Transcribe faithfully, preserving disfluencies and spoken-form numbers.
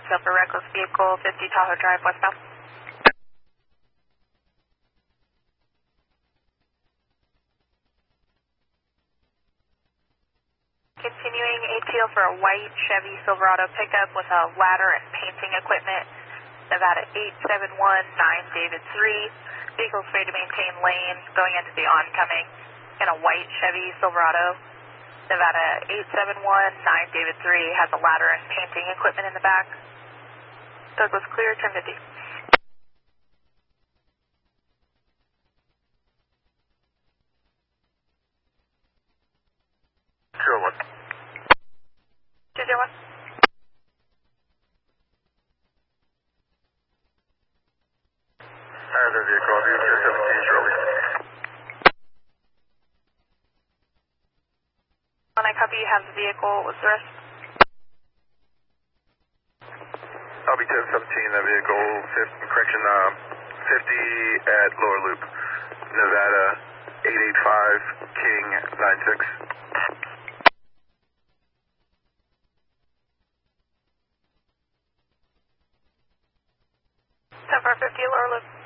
detail for reckless vehicle, fifty Tahoe Drive, westbound. Continuing A T O for a white Chevy Silverado pickup with a ladder and painting equipment, Nevada eight seven one nine David three. Vehicle's free to maintain lane going into the oncoming in a white Chevy Silverado. Nevada eight seven one nine David three has a ladder and painting equipment in the back. Douglas clear, ten fifty. Zero one. two zero one. I have the vehicle, I'll be with you seventeen shortly. When I copy, you have the vehicle, what's the rest? I'll be ten seventeen, that vehicle, fifty, correction, uh, fifty at Lower Loop, Nevada eight eight five King nine six. ten four fifty, Lower Loop.